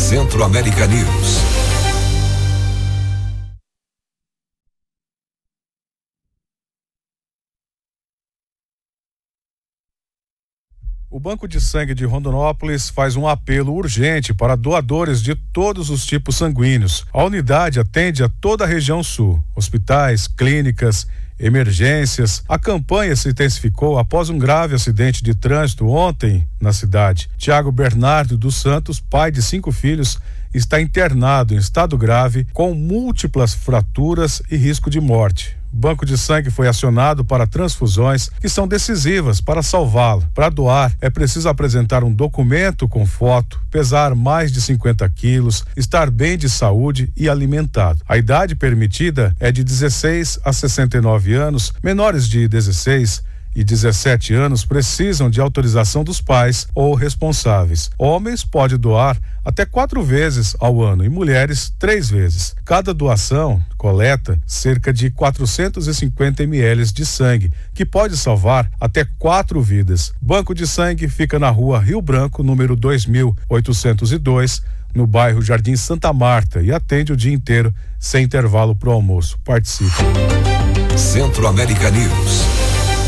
Centro-América News. O Banco de Sangue de Rondonópolis faz um apelo urgente para doadores de todos os tipos sanguíneos. A unidade atende a toda a região sul, hospitais, clínicas, emergências. A campanha se intensificou após um grave acidente de trânsito ontem na cidade. Tiago Bernardo dos Santos, pai de 5 filhos, está internado em estado grave com múltiplas fraturas e risco de morte. O Banco de Sangue foi acionado para transfusões que são decisivas para salvá-lo. Para doar, é preciso apresentar um documento com foto, pesar mais de 50 quilos, estar bem de saúde e alimentado. A idade permitida é de 16 a 69 anos, menores de 16 e 17 anos precisam de autorização dos pais ou responsáveis. Homens podem doar até 4 vezes ao ano e mulheres 3 vezes. Cada doação coleta cerca de 450 ml de sangue, que pode salvar até 4 vidas. Banco de Sangue fica na rua Rio Branco, número 2802, no bairro Jardim Santa Marta, e atende o dia inteiro, sem intervalo para o almoço. Participe. Centro-América News.